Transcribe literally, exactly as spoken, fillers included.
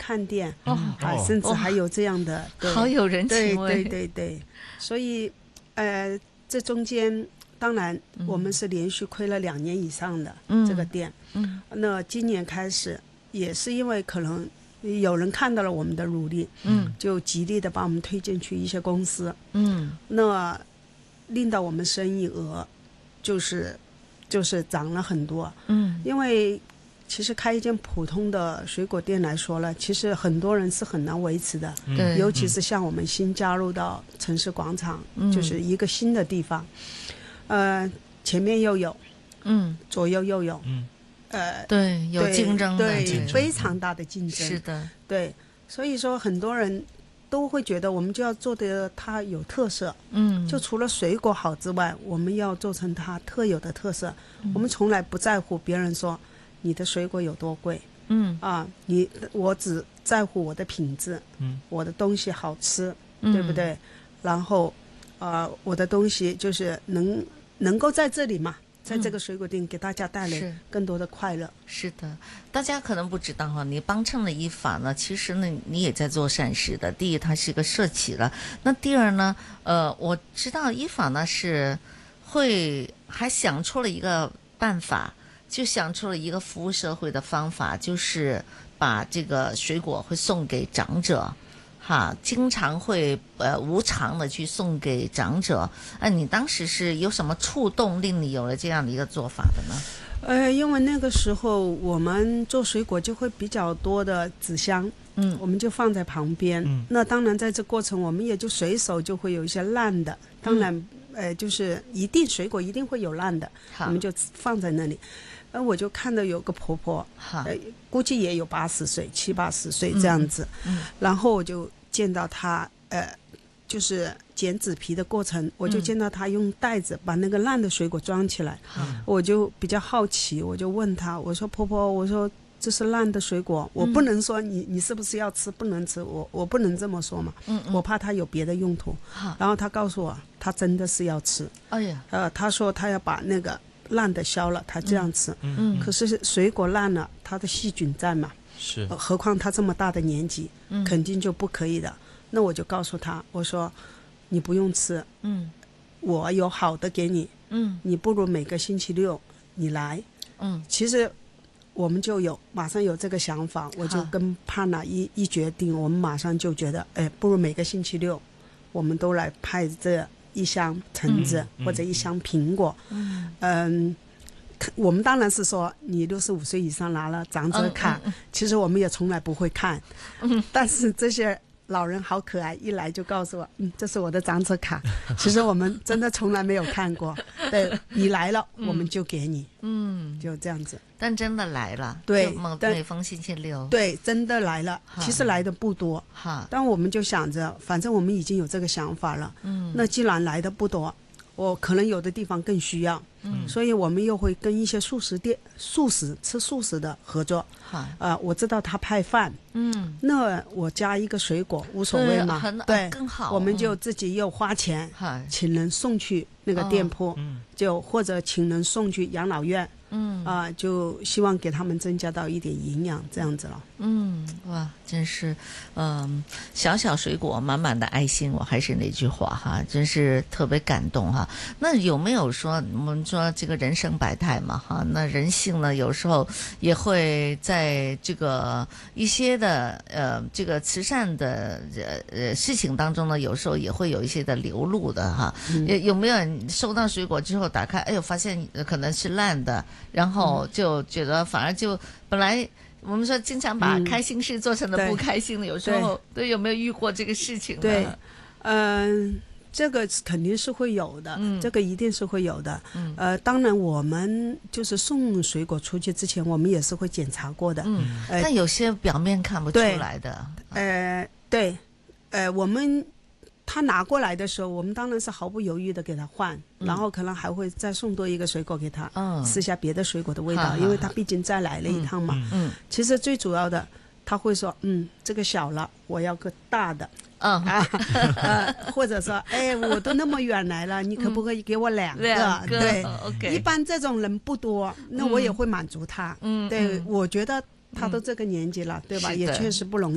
探店， 哦啊， 哦甚至还有这样的，对好有人对情味。 对对对，所以呃，这中间当然我们是连续亏了两年以上的、 嗯这个店， 嗯那今年开始也是因为可能有人看到了我们的努力， 嗯就极力的把我们推荐去一些公司， 嗯那令到我们生意额就是就是涨了很多， 嗯因为其实开一间普通的水果店来说呢，其实很多人是很难维持的， 对， 尤其是像我们新加入到城市广场， 嗯就是一个新的地方，呃，前面又有， 嗯左右又有， 嗯呃， 对，有对竞争的， 对， 对非常大的竞争， 是的， 对，所以说很多人都会觉得我们就要做的它有特色， 嗯， 就除了水果好之外，我们要做成它特有的特色。 嗯我们从来不在乎别人说你的水果有多贵嗯啊，你我只在乎我的品质， 嗯， 我的东西好吃， 嗯对不对？然后，呃，我的东西就是能能够在这里嘛，在这个水果店给大家带是来更多的快乐。 是的，大家可能不知道哈，你帮衬了一法呢，其实呢你也在做善事的。第一，它是一个社企了；那第二呢，呃，我知道一法呢是会还想出了一个办法，就想出了一个服务社会的方法，就是把这个水果会送给长者。哈，经常会呃无偿的去送给长者。哎、呃，你当时是有什么触动令你有了这样的一个做法的呢？ 呃，因为那个时候我们做水果就会比较多的纸箱， 嗯， 我们就放在旁边。 嗯， 那当然在这过程我们也就随手就会有一些烂的，当然、嗯、呃就是一定水果一定会有烂的，我们就放在那里。呃，我就看到有个婆婆，呃，估计也有八十岁、七八十岁这样子， 嗯嗯、 然后我就见到她，呃，就是剪纸皮的过程，我就见到她用袋子把那个烂的水果装起来， 嗯、 我就比较好奇，我就问她，我说婆婆，我说这是烂的水果，我不能说你你是不是要吃，不能吃，我我不能这么说嘛， 嗯嗯、 我怕她有别的用途，然后她告诉我，她真的是要吃， 哎呀， 呃，她说她要把那个烂的削了，他这样吃。 嗯， 可是水果烂了，它的细菌在嘛， 是、 呃，何况他这么大的年纪， 嗯， 肯定就不可以的。那我就告诉他，我说你不用吃， 嗯， 我有好的给你， 嗯， 你不如每个星期六你来， 嗯， 其实我们就有马上有这个想法，我就跟潘娜一一决定，我们马上就觉得，哎，不如每个星期六我们都来派这一箱橙子、嗯、或者一箱苹果， 嗯嗯，我们当然是说你六十五岁以上拿了长者卡、嗯嗯嗯、其实我们也从来不会看、嗯、但是这些老人好可爱，一来就告诉我，嗯，这是我的长者卡其实我们真的从来没有看过对，你来了、嗯、我们就给你， 嗯， 就这样子， 但真的来了， 对， 每逢星期六， 对，真的来了，其实来的不多，但我们就想着反正我们已经有这个想法了， 嗯， 那既然来的不多，我可能有的地方更需要，嗯，所以我们又会跟一些素食店、素食吃素食的合作，啊、呃，我知道他派饭， 嗯， 那我加一个水果无所谓嘛， 对， 对更好， 我们就自己又花钱， 嗯、 请人送去那个店铺， 嗯， 就或者请人送去养老院， 嗯啊、呃，就希望给他们增加到一点营养，这样子了。 嗯，哇，真是，嗯，小小水果，满满的爱心，我还是那句话哈，真是特别感动哈。那有没有说，我们说这个人生百态嘛哈？那人性呢，有时候也会在这个一些的呃这个慈善的呃呃事情当中呢，有时候也会有一些的流露的哈。嗯、有没有人收到水果之后打开，哎呦，发现可能是烂的，然后就觉得反而就本来。我们说经常把开心事做成了不开心的，嗯、有时候对，对有没有遇过这个事情呢？ 对，嗯、呃，这个肯定是会有的， 嗯、 这个一定是会有的。 嗯、 呃，当然我们就是送水果出去之前，我们也是会检查过的。 嗯，呃、但有些表面看不出来的。 呃，对，呃，我们。他拿过来的时候，我们当然是毫不犹豫的给他换，嗯、然后可能还会再送多一个水果给他，嗯、试下别的水果的味道，因为他毕竟再来了一趟嘛。 嗯嗯、 其实最主要的，他会说，嗯，这个小了，我要个大的。 嗯啊，呃，或者说，哎，我都那么远来了，你可不可以给我两个？ 两个对、 哦、，OK。 一般这种人不多，那我也会满足他。 嗯， 对， 嗯我觉得他都这个年纪了，嗯、对吧？也确实不容易。